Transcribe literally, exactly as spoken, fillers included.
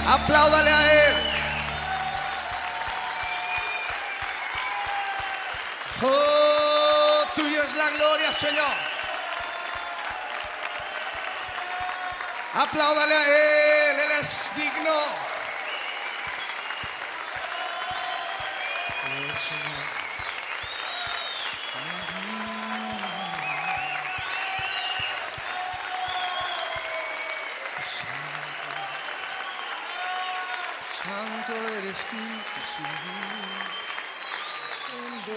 Apláudale a Él. Oh, tuyo es la gloria, Señor. Apláudale a Él, Él es digno. Oh, Señor. Santo eres tú, Señor.